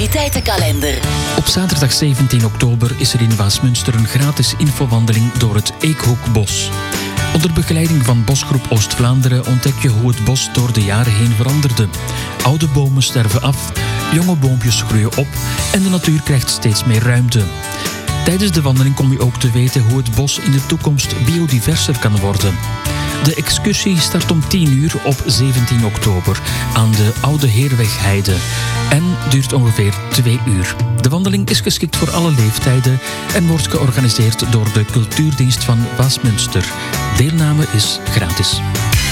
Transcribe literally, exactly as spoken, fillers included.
activiteitenkalender. Op zaterdag zeventien oktober is er in Waasmunster een gratis infowandeling door het Eekhoekbos. Onder begeleiding van Bosgroep Oost-Vlaanderen ontdek je hoe het bos door de jaren heen veranderde. Oude bomen sterven af, jonge boompjes groeien op en de natuur krijgt steeds meer ruimte. Tijdens de wandeling kom je ook te weten hoe het bos in de toekomst biodiverser kan worden. De excursie start om tien uur op zeventien oktober aan de Oude Heerwegheide en duurt ongeveer twee uur. De wandeling is geschikt voor alle leeftijden en wordt georganiseerd door de Cultuurdienst van Waasmunster. Deelname is gratis.